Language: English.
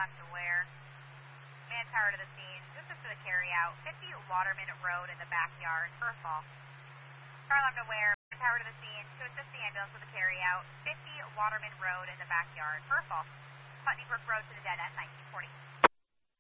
left aware. Manpower to the scene. This is for the carryout. 50 Waterman Road in the backyard for a fall. Car left aware. Manpower to the scene to assist the ambulance with the carryout. 50 Waterman Road in the backyard for a fall. Putney Brook Road to the dead end, 1940.